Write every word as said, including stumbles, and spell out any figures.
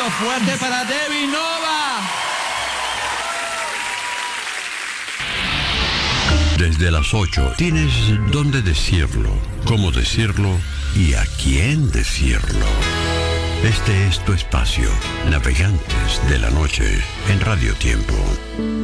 fuerte para Debbie Nova. Desde las ocho tienes dónde decirlo, cómo decirlo y a quién decirlo. Este es tu espacio, Navegantes de la Noche, en Radio Tiempo.